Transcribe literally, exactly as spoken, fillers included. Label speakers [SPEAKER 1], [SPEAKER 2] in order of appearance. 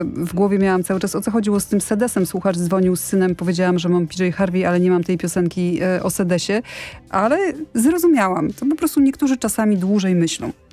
[SPEAKER 1] w głowie miałam cały czas, o co chodziło z tym sedesem. Słuchacz dzwonił z synem, powiedziałam, że mam P J Harvey, ale nie mam tej piosenki e, o sedesie. Ale zrozumiałam. To po prostu niektórzy czasami dłużej myślą.